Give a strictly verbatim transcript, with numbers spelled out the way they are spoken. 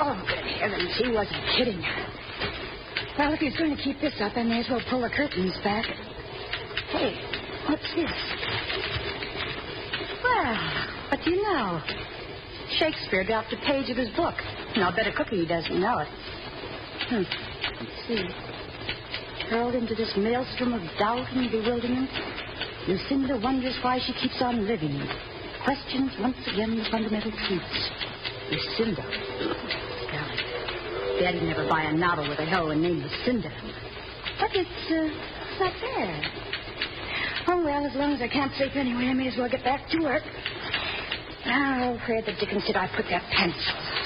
Oh, good heavens, he wasn't kidding. Well, if he's going to keep this up, I may as well pull the curtains back. Hey, what's this? Well, what do you know? Shakespeare dropped a page of his book. And I'll bet a cookie he doesn't know it. Hmm. Let's see. Hurled into this maelstrom of doubt and bewilderment, Lucinda wonders why she keeps on living. Questions once again the fundamental truths. Lucinda. Golly. Daddy'd never buy a novel with a heroine named Lucinda. But it's, uh, it's not there. Oh, well, as long as I can't sleep anyway, I may as well get back to work. Now, where the dickens did I put that pencil?